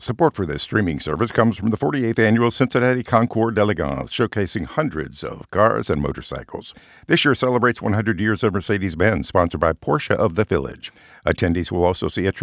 Support for this streaming service comes from the 48th Annual Cincinnati Concours d'Elegance, showcasing hundreds of cars and motorcycles. This year celebrates 100 years of Mercedes-Benz, sponsored by Porsche of the Village. Attendees will also see a